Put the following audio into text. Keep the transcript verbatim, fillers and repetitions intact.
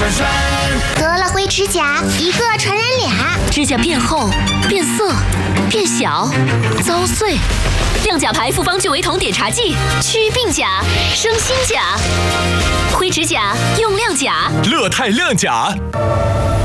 酸。 得了灰指甲，一个传染俩， 指甲变厚、变色、变小、遭碎。亮甲牌复方聚维酮碘茶剂，祛病甲，生新甲。灰指甲用亮甲， 乐泰亮甲。